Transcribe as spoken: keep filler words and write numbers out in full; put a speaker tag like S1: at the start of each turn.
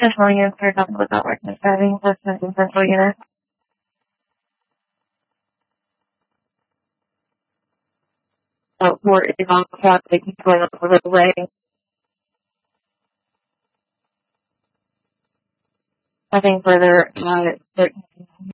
S1: Just calling in for talking about working driving lessons in central unit. Uh, for is on traffic going over the way. Nothing further, uh, thirteen